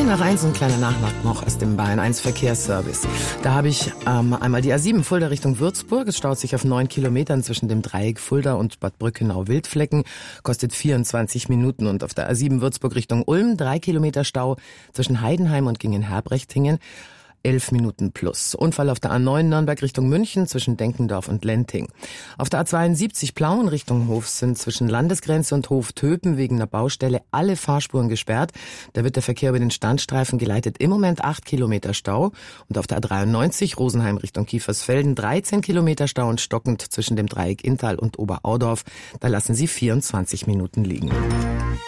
3:01, ein kleiner Nachtrag noch aus dem Bayern 1 Verkehrsservice. Da habe ich einmal die A7 Fulda Richtung Würzburg. Es staut sich auf 9 Kilometern zwischen dem Dreieck Fulda und Bad Brückenau-Wildflecken. Kostet 24 Minuten. Und auf der A7 Würzburg Richtung Ulm 3 Kilometer Stau zwischen Heidenheim und Gingen-Herbrechtingen. 11 Minuten plus. Unfall auf der A9 Nürnberg Richtung München zwischen Denkendorf und Lenting. Auf der A72 Plauen Richtung Hof sind zwischen Landesgrenze und Hof Töpen wegen einer Baustelle alle Fahrspuren gesperrt. Da wird der Verkehr über den Standstreifen geleitet. Im Moment 8 Kilometer Stau. Und auf der A93 Rosenheim Richtung Kiefersfelden 13 Kilometer Stau und stockend zwischen dem Dreieck Inntal und Oberaudorf. Da lassen Sie 24 Minuten liegen.